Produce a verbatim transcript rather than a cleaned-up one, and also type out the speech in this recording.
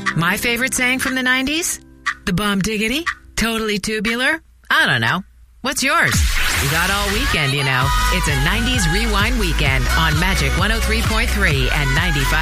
My favorite saying from the nineties? The bum diggity? Totally tubular? I don't know. What's yours? We got all weekend, you know. It's a nineties Rewind weekend on Magic one oh three point three and ninety-five.